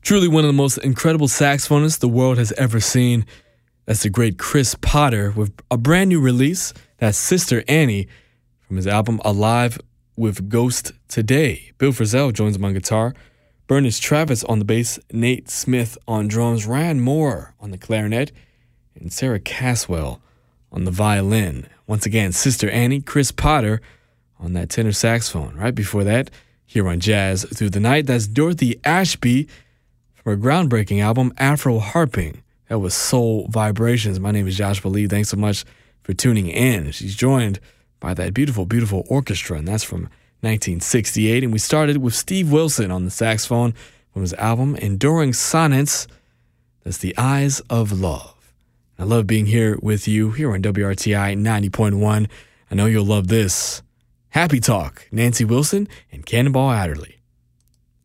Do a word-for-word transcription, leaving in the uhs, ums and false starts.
Truly one of the most incredible saxophonists the world has ever seen. That's the great Chris Potter with a brand new release. That's Sister Annie from his album Alive with Ghost Today. Bill Frisell joins him on guitar. Bernice Travis on the bass. Nate Smith on drums. Ryan Moore on the clarinet. And Sarah Caswell on the violin. Once again, Sister Annie, Chris Potter on that tenor saxophone. Right before that, here on Jazz Through the Night, that's Dorothy Ashby from her groundbreaking album, Afro Harping. That was Soul Vibrations. My name is Joshua Lee. Thanks so much for tuning in. She's joined by that beautiful, beautiful orchestra, and that's from nineteen sixty-eight. And we started with Steve Wilson on the saxophone from his album, Enduring Sonnets. That's The Eyes of Love. I love being here with you here on W R T I ninety point one. I know you'll love this. Happy Talk, Nancy Wilson and Cannonball Adderley.